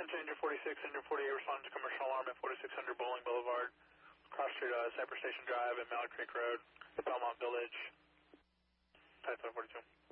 Engine 46, Engine 48 responds to commercial alarm at 4600 Bowling Boulevard, across Street, Cypress Station Drive and Mallard Creek Road, Belmont Village. Type 42.